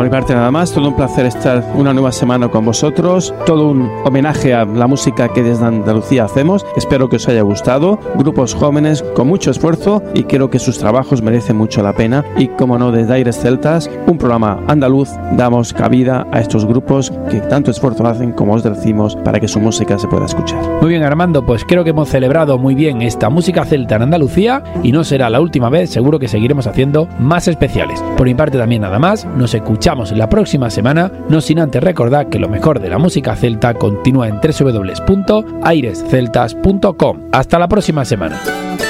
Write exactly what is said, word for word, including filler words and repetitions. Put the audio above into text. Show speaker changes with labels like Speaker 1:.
Speaker 1: Por mi parte nada más, todo un placer estar una nueva semana con vosotros, todo un homenaje a la música que desde Andalucía hacemos. Espero que os haya gustado, grupos jóvenes con mucho esfuerzo, y creo que sus trabajos merecen mucho la pena, y como no, desde Aires Celtas, un programa andaluz, damos cabida a estos grupos que tanto esfuerzo hacen, como os decimos, para que su música se pueda escuchar.
Speaker 2: Muy bien, Armando, pues creo que hemos celebrado muy bien esta música celta en Andalucía, y no será la última vez, seguro que seguiremos haciendo más especiales. Por mi parte también nada más, nos escuchamos la próxima semana, no sin antes recordar que lo mejor de la música celta continúa en doble u doble u doble u punto aires celtas punto com. Hasta la próxima semana.